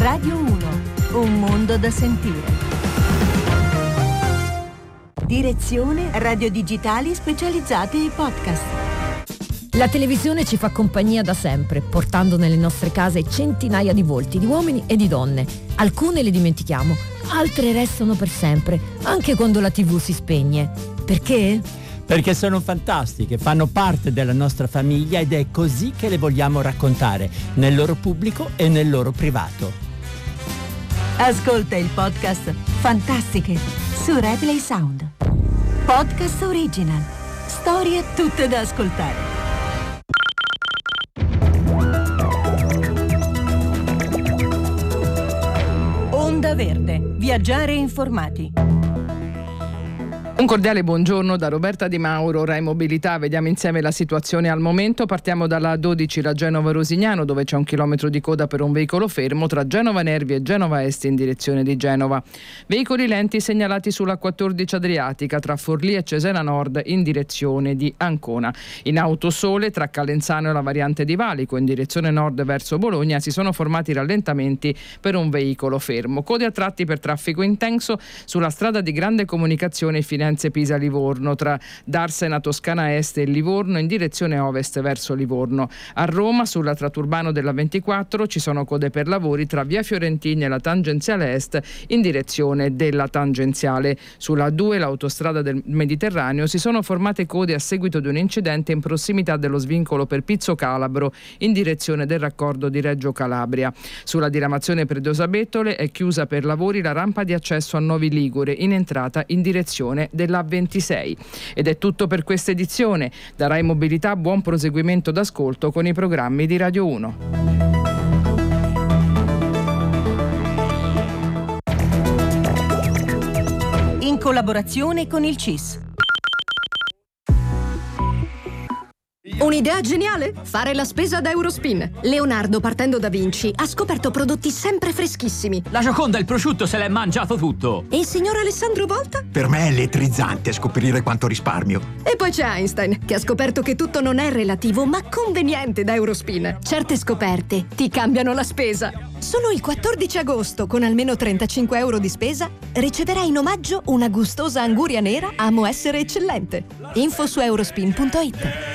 Radio 1, un mondo da sentire. Direzione Radio Digitali Specializzate e Podcast. La televisione ci fa compagnia da sempre, portando nelle nostre case centinaia di volti di uomini e di donne. Alcune le dimentichiamo, altre restano per sempre, anche quando la TV si spegne. Perché? Perché sono fantastiche, fanno parte della nostra famiglia ed è così che le vogliamo raccontare, nel loro pubblico e nel loro privato. Ascolta il podcast Fantastiche su Replay Sound. Podcast original. Storie tutte da ascoltare. Onda Verde. Viaggiare informati. Un cordiale buongiorno da Roberta Di Mauro, Rai Mobilità. Vediamo insieme la situazione al momento. Partiamo dalla A12, la Genova-Rosignano, dove c'è 1 chilometro di coda per un veicolo fermo tra Genova Nervi e Genova Est in direzione di Genova. Veicoli lenti segnalati sulla 14 Adriatica tra Forlì e Cesena Nord in direzione di Ancona. In Autosole tra Calenzano e la variante di Valico in direzione nord verso Bologna si sono formati rallentamenti per un veicolo fermo. Code a tratti per traffico intenso sulla strada di grande comunicazione Firenze-Pisa-Livorno tra Darsena Toscana Est e Livorno in direzione ovest verso Livorno. A Roma sulla Traturbano della 24 ci sono code per lavori tra via Fiorentini e la tangenziale est in direzione della tangenziale. Sulla A2, l'autostrada del Mediterraneo, si sono formate code a seguito di un incidente in prossimità dello svincolo per Pizzo Calabro in direzione del raccordo di Reggio Calabria. Sulla diramazione Predosa Bettole è chiusa per lavori la rampa di accesso a Novi Ligure in entrata in direzione della 26. Ed è tutto per questa edizione. Da Rai Mobilità buon proseguimento d'ascolto con i programmi di Radio 1. In collaborazione con il CIS. Un'idea geniale? Fare la spesa da Eurospin. Leonardo, partendo da Vinci, ha scoperto prodotti sempre freschissimi. La Gioconda, il prosciutto, se l'è mangiato tutto. E il signor Alessandro Volta? Per me è elettrizzante scoprire quanto risparmio. E poi c'è Einstein, che ha scoperto che tutto non è relativo, ma conveniente da Eurospin. Certe scoperte ti cambiano la spesa. Solo il 14 agosto, con almeno 35 euro di spesa, riceverai in omaggio una gustosa anguria nera Amo essere eccellente. Info su eurospin.it.